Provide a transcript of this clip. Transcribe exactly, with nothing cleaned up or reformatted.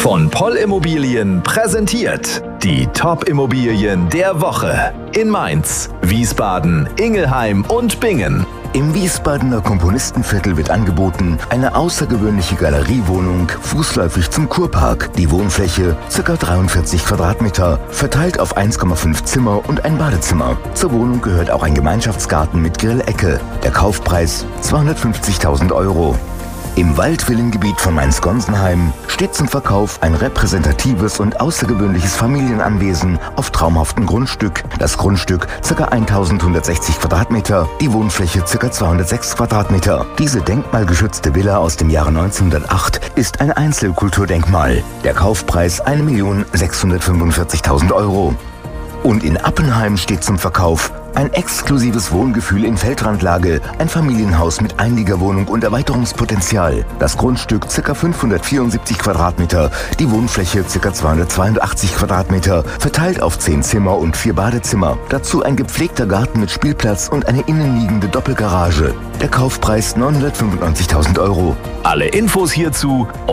Von Poll Immobilien präsentiert die Top-Immobilien der Woche in Mainz, Wiesbaden, Ingelheim und Bingen. Im Wiesbadener Komponistenviertel wird angeboten eine außergewöhnliche Galeriewohnung fußläufig zum Kurpark. Die Wohnfläche ca. dreiundvierzig Quadratmeter, verteilt auf eins Komma fünf Zimmer und ein Badezimmer. Zur Wohnung gehört auch ein Gemeinschaftsgarten mit Grillecke. Der Kaufpreis zweihundertfünfzigtausend Euro. Im Waldvillengebiet von Mainz-Gonsenheim steht zum Verkauf ein repräsentatives und außergewöhnliches Familienanwesen auf traumhaftem Grundstück. Das Grundstück ca. eintausendhundertsechzig Quadratmeter, die Wohnfläche ca. zweihundertsechs Quadratmeter. Diese denkmalgeschützte Villa aus dem Jahre neunzehnhundertacht ist ein Einzelkulturdenkmal. Der Kaufpreis eine Million sechshundertfünfundvierzigtausend Euro. Und in Appenheim steht zum Verkauf ein exklusives Wohngefühl in Feldrandlage, ein Familienhaus mit Einliegerwohnung und Erweiterungspotenzial. Das Grundstück ca. fünfhundertvierundsiebzig Quadratmeter, die Wohnfläche ca. zweihundertzweiundachtzig Quadratmeter, verteilt auf zehn Zimmer und vier Badezimmer. Dazu ein gepflegter Garten mit Spielplatz und eine innenliegende Doppelgarage. Der Kaufpreis neunhundertfünfundneunzigtausend Euro. Alle Infos hierzu